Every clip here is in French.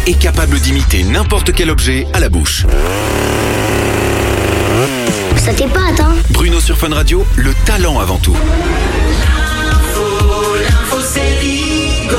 est capable d'imiter n'importe quel objet à la bouche. Ça t'épate, hein? Bruno sur Fun Radio, le talent avant tout. L'info, c'est rigolo.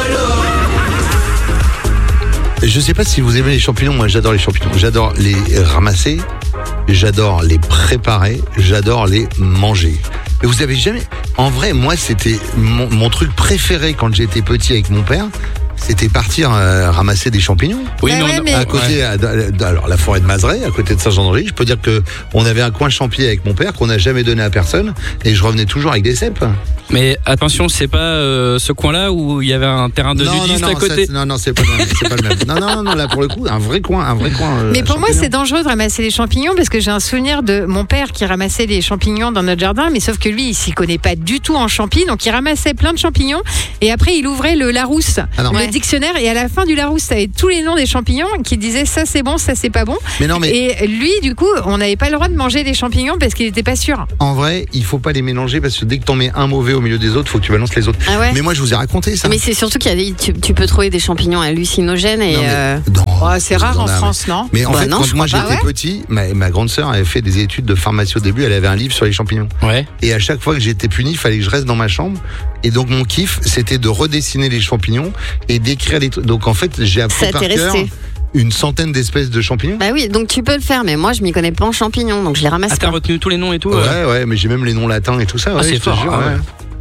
Je sais pas si vous aimez les champignons, moi j'adore les champignons. J'adore les ramasser, j'adore les préparer, j'adore les manger. Et vous avez jamais... En vrai, moi c'était mon truc préféré quand j'étais petit avec mon père. C'était partir ramasser des champignons. Oui, mais À côté, alors la forêt de Mazeray, à côté de Saint-Jean-d'Angély, je peux dire que on avait un coin champi avec mon père qu'on n'a jamais donné à personne, et je revenais toujours avec des cèpes. Mais attention, c'est pas ce coin-là où il y avait un terrain de nudistes à côté. Non, c'est pas le même. C'est pas le même. Non, là pour le coup, un vrai coin. Mais pour moi, champignon. c'est dangereux de ramasser les champignons parce que j'ai un souvenir de mon père qui ramassait les champignons dans notre jardin, mais sauf que lui, il s'y connaît pas du tout en champi, donc il ramassait plein de champignons et après il ouvrait le Larousse, le dictionnaire, et à la fin du Larousse, t'avais tous les noms des champignons qui disaient ça c'est bon, ça c'est pas bon. Et lui, du coup, on n'avait pas le droit de manger des champignons parce qu'il était pas sûr. En vrai, il faut pas les mélanger parce que dès que t'en mets un mauvais au milieu des autres, faut que tu balances les autres. Ah ouais. Mais moi, je vous ai raconté ça. Mais c'est surtout qu'il y a tu peux trouver des champignons hallucinogènes et. C'est rare en France, non? Mais en fait, non, quand moi j'étais petit, ma grande sœur avait fait des études de pharmacie au début. Elle avait un livre sur les champignons. Ouais. Et à chaque fois que j'étais puni, il fallait que je reste dans ma chambre. Et donc mon kiff, c'était de redessiner les champignons et d'écrire les trucs. Donc en fait, j'ai appris par cœur une centaine d'espèces de champignons. Bah oui, donc tu peux le faire, mais moi je m'y connais pas en champignons, donc je les ramasse Ah, t'as pas. retenu tous les noms et tout? Ouais, mais j'ai même les noms latins et tout ça. Ah, c'est je te fort. jure, Ah ouais.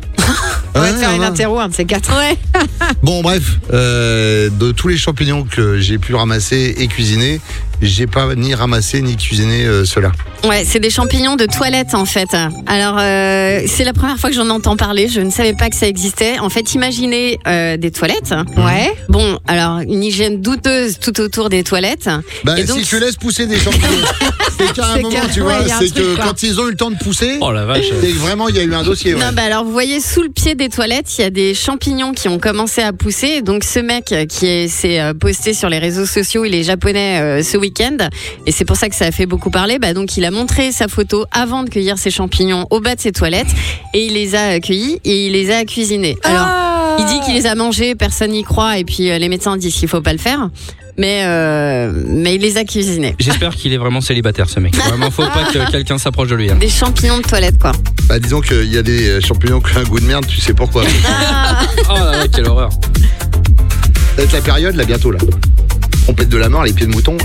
On va te faire une interro, un de ces quatre. Ouais. Bon, bref, de tous les champignons que j'ai pu ramasser et cuisiner, j'ai pas ni ramassé ni cuisiné ceux-là. Ouais, c'est des champignons de toilette en fait. Alors, c'est la première fois que j'en entends parler. Je ne savais pas que ça existait. En fait, imaginez des toilettes. Ouais. Bon, alors une hygiène douteuse tout autour des toilettes. Bah, et donc, si tu laisses pousser des champignons, c'est qu'à un moment, tu vois, c'est que quand ils ont eu le temps de pousser, Oh la vache. c'est que vraiment il y a eu un dossier. Ouais. Non, bah alors vous voyez sous le pied des toilettes, il y a des champignons qui ont commencé à pousser. Donc ce mec qui s'est posté sur les réseaux sociaux, il est japonais ce week-end, et c'est pour ça que ça a fait beaucoup parler. Bah donc il a montré sa photo avant de cueillir ses champignons au bas de ses toilettes, et il les a cueillis et il les a cuisinés. Alors il dit qu'il les a mangés, personne n'y croit, et puis les médecins disent qu'il faut pas le faire. Mais il les a cuisinés. J'espère qu'il est vraiment célibataire, ce mec. Vraiment, faut pas que quelqu'un s'approche de lui. Hein. Des champignons de toilette, quoi. Bah, disons qu'il y a des champignons qui ont un goût de merde, tu sais pourquoi. Oh là là, quelle horreur. Ça va être la période, là, bientôt, là. Trompette de la mort, les pieds de mouton.